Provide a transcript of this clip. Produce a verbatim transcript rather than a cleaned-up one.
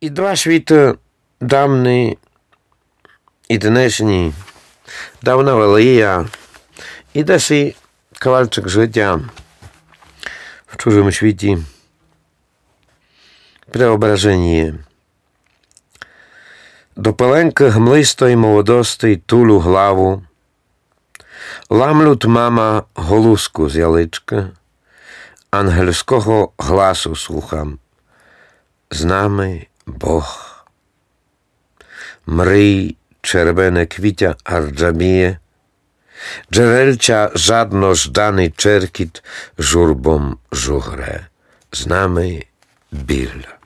І два світи давні і днешні, давна велія, і десь кавалчик життя в чужому світі, преображення. До пеленки гмлистої молодости тулю главу, ламлют мама голузку з ялички, ангельського гласу слухам. З нами Бог. Мрій червене квітя арджаміє, джерельця жадно жданий черкіт журбом жугре. З нами біль.